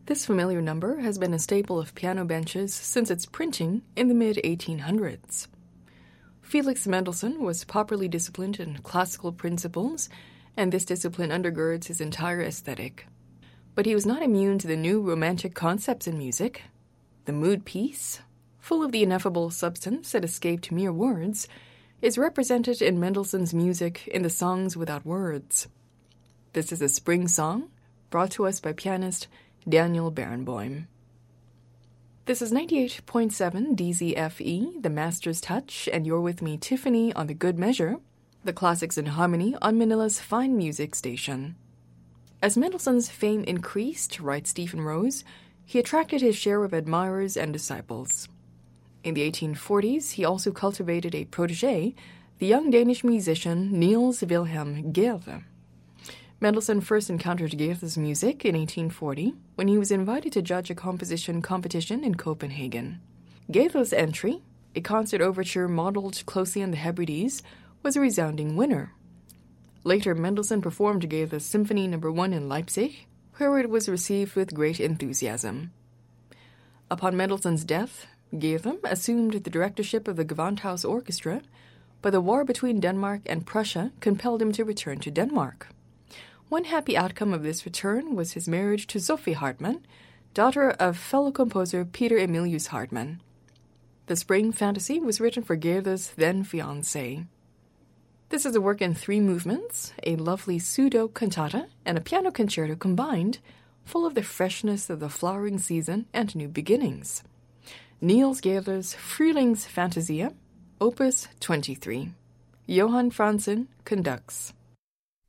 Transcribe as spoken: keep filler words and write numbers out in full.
This familiar number has been a staple of piano benches since its printing in the mid eighteen hundreds. Felix Mendelssohn was properly disciplined in classical principles, and this discipline undergirds his entire aesthetic. But he was not immune to the new romantic concepts in music. The mood piece, full of the ineffable substance that escaped mere words, is represented in Mendelssohn's music in the Songs Without Words. This is a spring song brought to us by pianist Daniel Barenboim. This is ninety-eight point seven D Z F E, The Master's Touch, and you're with me, Tiffany, on The Good Measure, the Classics in Harmony on Manila's Fine Music Station. As Mendelssohn's fame increased, writes Stephen Rose, he attracted his share of admirers and disciples. In the eighteen forties, he also cultivated a protégé, the young Danish musician Niels Wilhelm Gade. Mendelssohn first encountered Gade's music in eighteen forty when he was invited to judge a composition competition in Copenhagen. Gade's entry, a concert overture modeled closely on the Hebrides, was a resounding winner. Later, Mendelssohn performed Gade's Symphony Number One in Leipzig, where it was received with great enthusiasm. Upon Mendelssohn's death, Gade assumed the directorship of the Gewandhaus Orchestra, but the war between Denmark and Prussia compelled him to return to Denmark. One happy outcome of this return was his marriage to Sophie Hartmann, daughter of fellow composer Peter Emilius Hartmann. The Spring Fantasy was written for Gade's then-fiancée. This is a work in three movements, a lovely pseudo-cantata and a piano concerto combined, full of the freshness of the flowering season and new beginnings. Niels Gade's Frühlingsfantasie, Opus twenty-three. Johann Franzen conducts.